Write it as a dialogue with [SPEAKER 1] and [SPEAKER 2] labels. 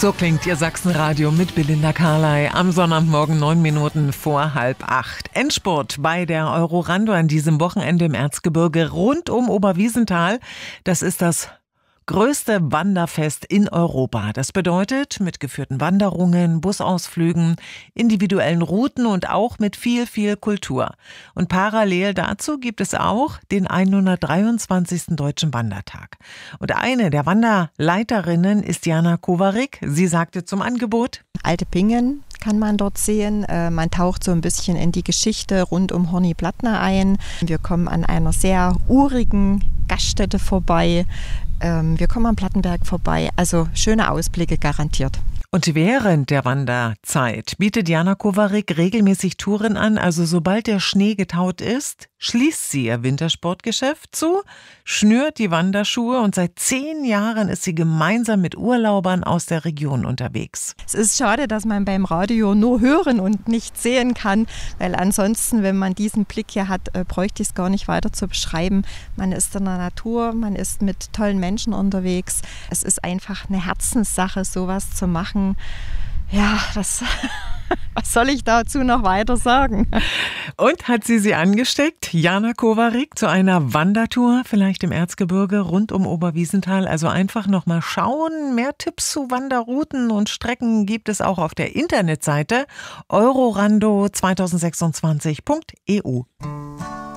[SPEAKER 1] So klingt Ihr Sachsenradio mit Belinda Carley am Sonnabendmorgen 9 Minuten vor 7:30. Endspurt bei der Eurorando an diesem Wochenende im Erzgebirge rund um Oberwiesenthal. Das ist das größte Wanderfest in Europa. Das bedeutet, mit geführten Wanderungen, Busausflügen, individuellen Routen und auch mit viel, viel Kultur. Und parallel dazu gibt es auch den 123. Deutschen Wandertag. Und eine der Wanderleiterinnen ist Jana Kovarik. Sie sagte zum Angebot:
[SPEAKER 2] Alte Pingen kann man dort sehen. Man taucht so ein bisschen in die Geschichte rund um Horni-Plattner ein. Wir kommen an einer sehr urigen Gaststätte vorbei. Wir kommen am Plattenberg vorbei. Also schöne Ausblicke garantiert.
[SPEAKER 1] Und während der Wanderzeit bietet Jana Kovarik regelmäßig Touren an. Also sobald der Schnee getaut ist, schließt sie ihr Wintersportgeschäft zu, schnürt die Wanderschuhe und seit 10 Jahren ist sie gemeinsam mit Urlaubern aus der Region unterwegs.
[SPEAKER 2] Es ist schade, dass man beim Radio nur hören und nicht sehen kann, weil ansonsten, wenn man diesen Blick hier hat, bräuchte ich es gar nicht weiter zu beschreiben. Man ist in der Natur, man ist mit tollen Menschen unterwegs. Es ist einfach eine Herzenssache, sowas zu machen. Ja, was soll ich dazu noch weiter sagen?
[SPEAKER 1] Und hat sie angesteckt, Jana Kovarik, zu einer Wandertour, vielleicht im Erzgebirge rund um Oberwiesenthal. Also einfach nochmal schauen. Mehr Tipps zu Wanderrouten und Strecken gibt es auch auf der Internetseite eurorando2026.eu.